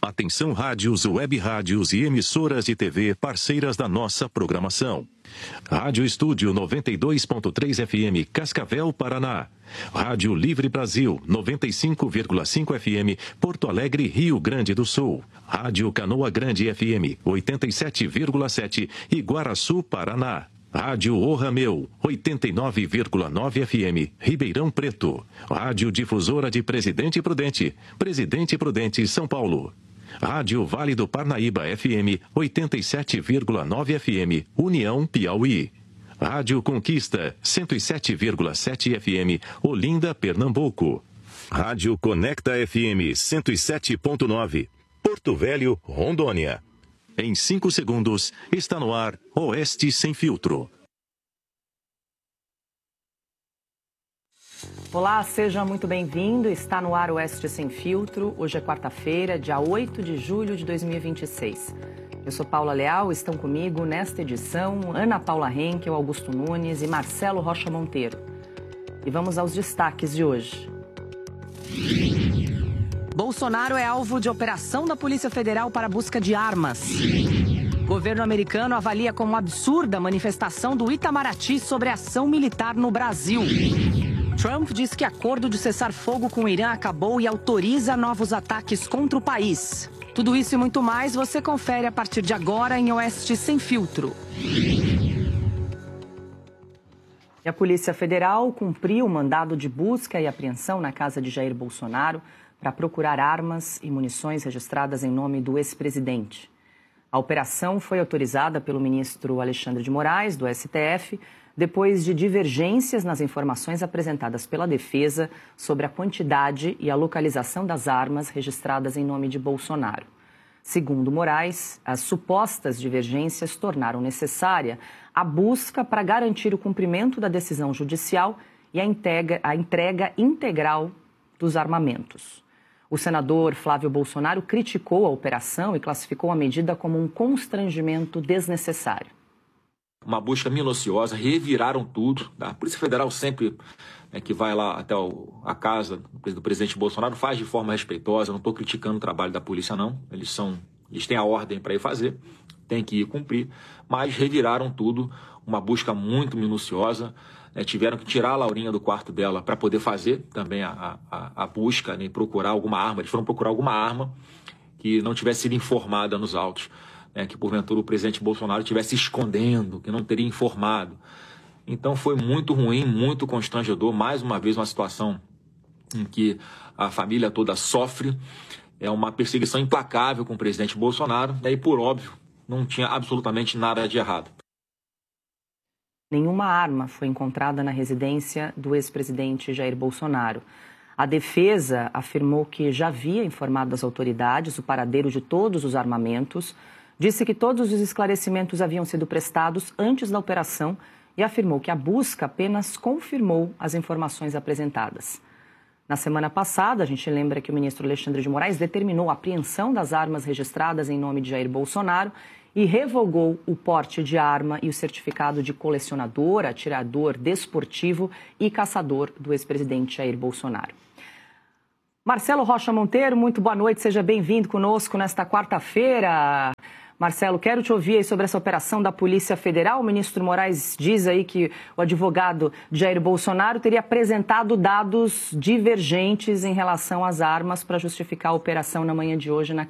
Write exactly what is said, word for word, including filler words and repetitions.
Atenção rádios, web rádios e emissoras de T V parceiras da nossa programação. Rádio Estúdio noventa e dois ponto três F M, Cascavel, Paraná. Rádio Livre Brasil, noventa e cinco vírgula cinco F M, Porto Alegre, Rio Grande do Sul. Rádio Canoa Grande F M, oitenta e sete vírgula sete, Iguaraçu, Paraná. Rádio O Rameu, oitenta e nove vírgula nove F M, Ribeirão Preto. Rádio Difusora de Presidente Prudente, Presidente Prudente, São Paulo. Rádio Vale do Parnaíba F M, oitenta e sete vírgula nove F M, União, Piauí. Rádio Conquista, cento e sete vírgula sete F M, Olinda, Pernambuco. Rádio Conecta F M, cento e sete ponto nove, Porto Velho, Rondônia. Em cinco segundos, está no ar Oeste Sem Filtro. Olá, seja muito bem-vindo. Está no ar Oeste Sem Filtro. Hoje é quarta-feira, dia oito de julho de dois mil e vinte e seis. Eu sou Paula Leal, estão comigo nesta edição Ana Paula Henkel, Augusto Nunes e Marcelo Rocha Monteiro. E vamos aos destaques de hoje. Bolsonaro é alvo de operação da Polícia Federal para busca de armas. Governo americano avalia como absurda a manifestação do Itamaraty sobre ação militar no Brasil. Trump diz que acordo de cessar fogo com o Irã acabou e autoriza novos ataques contra o país. Tudo isso e muito mais você confere a partir de agora em Oeste Sem Filtro. E a Polícia Federal cumpriu o mandado de busca e apreensão na casa de Jair Bolsonaro para procurar armas e munições registradas em nome do ex-presidente. A operação foi autorizada pelo ministro Alexandre de Moraes, do S T F, depois de divergências nas informações apresentadas pela defesa sobre a quantidade e a localização das armas registradas em nome de Bolsonaro. Segundo Moraes, as supostas divergências tornaram necessária a busca para garantir o cumprimento da decisão judicial e a entrega, a entrega integral dos armamentos. O senador Flávio Bolsonaro criticou a operação e classificou a medida como um constrangimento desnecessário. Uma busca minuciosa, reviraram tudo. A Polícia Federal sempre é, que vai lá até o, a casa do presidente Bolsonaro faz de forma respeitosa. Não estou criticando o trabalho da polícia, não. Eles, são, eles têm a ordem para ir fazer, tem que ir cumprir. Mas reviraram tudo, uma busca muito minuciosa. É, tiveram que tirar a Laurinha do quarto dela para poder fazer também a, a, a busca, né, procurar alguma arma. Eles foram procurar alguma arma que não tivesse sido informada nos autos. É, que porventura o presidente Bolsonaro estivesse escondendo, que não teria informado. Então foi muito ruim, muito constrangedor, mais uma vez uma situação em que a família toda sofre, é uma perseguição implacável com o presidente Bolsonaro, e por óbvio, não tinha absolutamente nada de errado. Nenhuma arma foi encontrada na residência do ex-presidente Jair Bolsonaro. A defesa afirmou que já havia informado as autoridades o paradeiro de todos os armamentos, disse que todos os esclarecimentos haviam sido prestados antes da operação e afirmou que a busca apenas confirmou as informações apresentadas. Na semana passada, a gente lembra que o ministro Alexandre de Moraes determinou a apreensão das armas registradas em nome de Jair Bolsonaro e revogou o porte de arma e o certificado de colecionador, atirador desportivo e caçador do ex-presidente Jair Bolsonaro. Marcelo Rocha Monteiro, muito boa noite, seja bem-vindo conosco nesta quarta-feira. Marcelo, quero te ouvir aí sobre essa operação da Polícia Federal. O ministro Moraes diz aí que o advogado Jair Bolsonaro teria apresentado dados divergentes em relação às armas para justificar a operação na manhã de hoje na